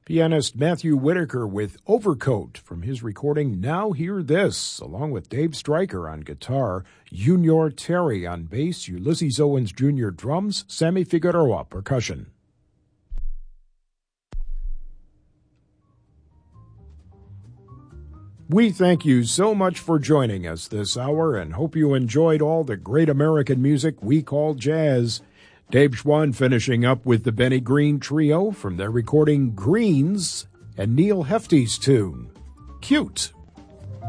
Pianist Matthew Whitaker with Overcoat from his recording Now Hear This, along with Dave Stryker on guitar, Junior Terry on bass, Ulysses Owens Jr. drums, Sammy Figueroa percussion. We thank you so much for joining us this hour and hope you enjoyed all the great American music we call jazz. Dave Schwann finishing up with the Benny Green Trio from their recording Greens and Neil Hefti's tune, Cute.